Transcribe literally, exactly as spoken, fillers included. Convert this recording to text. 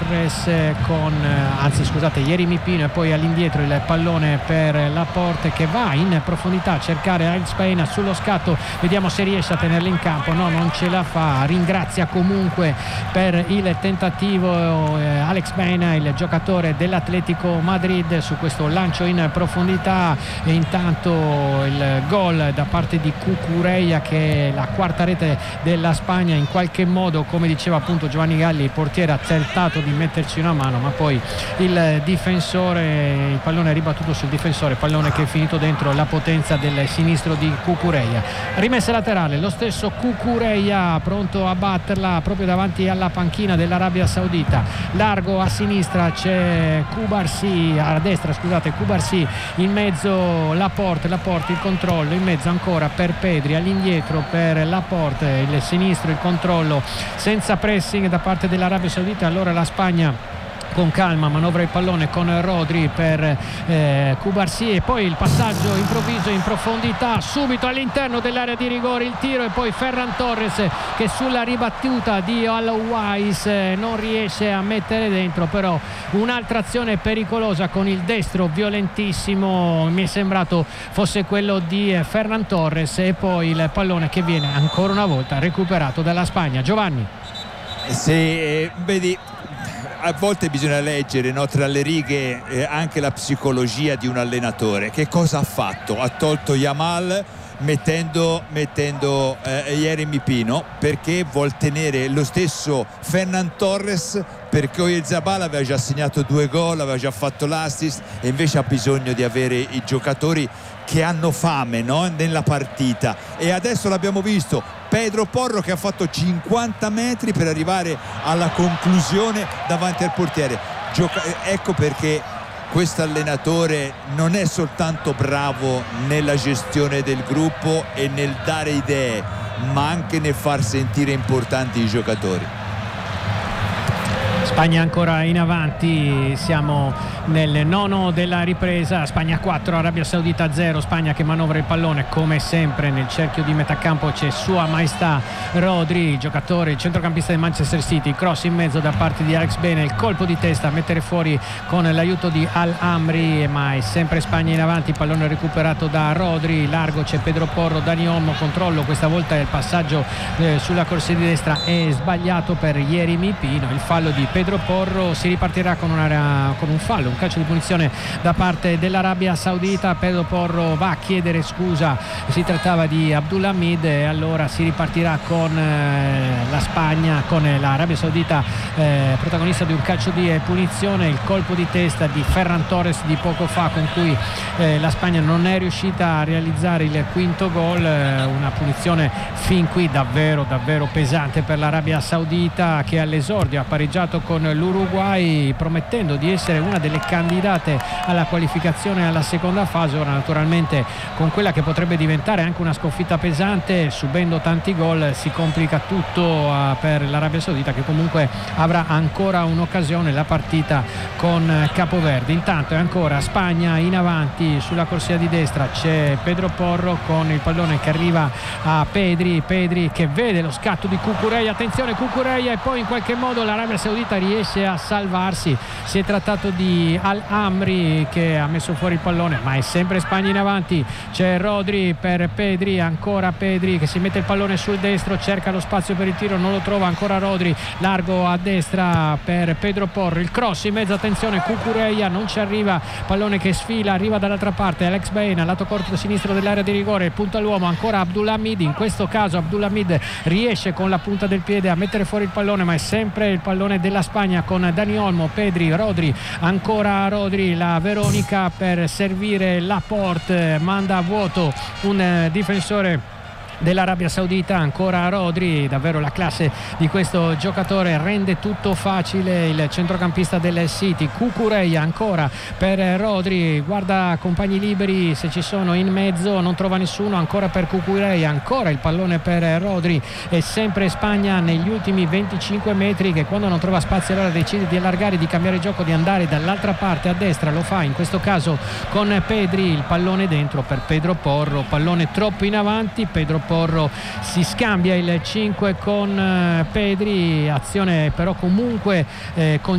Torres con, anzi scusate, Yeremy Pino, e poi all'indietro il pallone per Laporte che va in profondità a cercare Alex Baena sullo scatto, vediamo se riesce a tenerlo in campo. No, non ce la fa, ringrazia comunque per il tentativo eh, Alex Baena, il giocatore dell'Atletico Madrid, su questo lancio in profondità. E intanto il gol da parte di Cucurella, che è la quarta rete della Spagna. In qualche modo, come diceva appunto Giovanni Galli, il portiere ha tentato di metterci una mano, ma poi il difensore, il pallone è ribattuto sul difensore, pallone che è finito dentro la potenza del sinistro di Cucurella. Rimessa laterale, lo stesso Cucurella pronto a batterla proprio davanti alla panchina dell'Arabia Saudita. Largo a sinistra c'è Cubarsí, a destra scusate Cubarsí, in mezzo Laporte, Laporte il controllo, in mezzo ancora per Pedri, all'indietro per Laporte, il sinistro, il controllo senza pressing da parte dell'Arabia Saudita. Allora la Spagna con calma manovra il pallone con Rodri per eh, Cubarsí, e poi il passaggio improvviso in profondità subito all'interno dell'area di rigore, il tiro, e poi Ferran Torres che sulla ribattuta di Al-Wais eh, non riesce a mettere dentro, però un'altra azione pericolosa con il destro violentissimo, mi è sembrato fosse quello di eh, Ferran Torres, e poi il pallone che viene ancora una volta recuperato dalla Spagna. Giovanni. Se eh, vedi, a volte bisogna leggere, no, tra le righe eh, anche la psicologia di un allenatore. Che cosa ha fatto? Ha tolto Yamal mettendo, mettendo eh, Yeremy Pino, perché vuol tenere lo stesso Ferran Torres, perché Oyarzabal aveva già segnato due gol, aveva già fatto l'assist, e invece ha bisogno di avere i giocatori che hanno fame, no, nella partita. E adesso l'abbiamo visto, Pedro Porro che ha fatto cinquanta metri per arrivare alla conclusione davanti al portiere. Gioca- ecco perché questo allenatore non è soltanto bravo nella gestione del gruppo e nel dare idee, ma anche nel far sentire importanti i giocatori. Spagna ancora in avanti, siamo nel nono della ripresa. Spagna quattro, Arabia Saudita zero. Spagna che manovra il pallone come sempre nel cerchio di metacampo, c'è Sua Maestà Rodri, il giocatore, il centrocampista del Manchester City. Cross in mezzo da parte di Alex Baena, il colpo di testa a mettere fuori con l'aiuto di Al-Amri, ma è sempre Spagna in avanti. Pallone recuperato da Rodri, largo c'è Pedro Porro, Dani Olmo, controllo, questa volta il passaggio eh, sulla corsia di destra è sbagliato per Yeremy Pino. Il fallo di Pedro Porro, si ripartirà con, una, con un fallo, un calcio di punizione da parte dell'Arabia Saudita. Pedro Porro va a chiedere scusa, si trattava di Abdulhamid, e allora si ripartirà con eh, la Spagna, con l'Arabia Saudita eh, protagonista di un calcio di punizione, il colpo di testa di Ferran Torres di poco fa, con cui eh, la Spagna non è riuscita a realizzare il quinto gol. Eh, una punizione fin qui davvero davvero pesante per l'Arabia Saudita, che all'esordio ha pareggiato con l'Uruguay, promettendo di essere una delle candidate alla qualificazione alla seconda fase. Ora naturalmente con quella che potrebbe diventare anche una sconfitta pesante, subendo tanti gol, si complica tutto uh, per l'Arabia Saudita, che comunque avrà ancora un'occasione, la partita con Capoverde. Intanto è ancora Spagna in avanti, sulla corsia di destra c'è Pedro Porro con il pallone che arriva a Pedri, Pedri che vede lo scatto di Cucurella, attenzione Cucurella, e poi in qualche modo l'Arabia Saudita riesce a salvarsi. Si è trattato di Al-Amri che ha messo fuori il pallone, ma è sempre Spagna in avanti. C'è Rodri per Pedri, ancora Pedri che si mette il pallone sul destro, cerca lo spazio per il tiro, non lo trova, ancora Rodri, largo a destra per Pedro Porro, il cross in mezzo, attenzione Cucurella non ci arriva, pallone che sfila, arriva dall'altra parte Alex Baena, lato corto sinistro dell'area di rigore, punta all'uomo, ancora Abdulhamid. In questo caso Abdulhamid riesce con la punta del piede a mettere fuori il pallone, ma è sempre il pallone della Spagna con Dani Olmo, Pedri, Rodri, ancora Rodri, la Veronica per servire Laporte, manda a vuoto un difensore dell'Arabia Saudita, ancora Rodri, davvero la classe di questo giocatore rende tutto facile. Il centrocampista del City, Cucurella ancora per Rodri, guarda compagni liberi se ci sono in mezzo, non trova nessuno, ancora per Cucurella, ancora il pallone per Rodri, e sempre Spagna negli ultimi venticinque metri, che quando non trova spazio allora decide di allargare, di cambiare gioco, di andare dall'altra parte a destra, lo fa in questo caso con Pedri, il pallone dentro per Pedro Porro, pallone troppo in avanti, Pedro Porro si scambia il cinque con Pedri, azione però comunque eh, con